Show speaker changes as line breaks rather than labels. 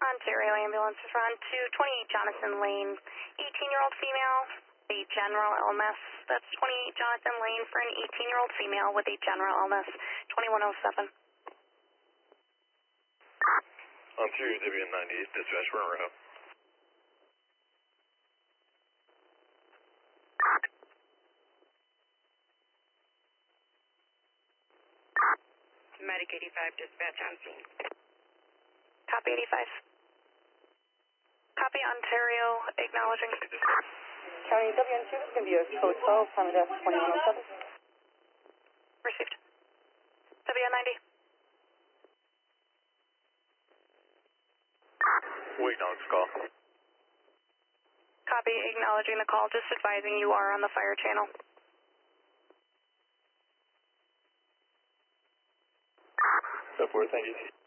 Ontario ambulance is run to 28 Jonathan Lane, 18-year-old female, a general illness. That's 28 Jonathan Lane for an 18-year-old female with a general illness, 2107.
Ontario WN98, dispatch, we're en route.
Medic 85, dispatch on scene.
Copy 85. Copy Ontario, acknowledging.
County WN2 is going to be a code 12, time of death 2107.
Received. WN90.
Waiting on this call.
Copy, acknowledging the call, just advising you are on the fire channel.
Step 4, thank you.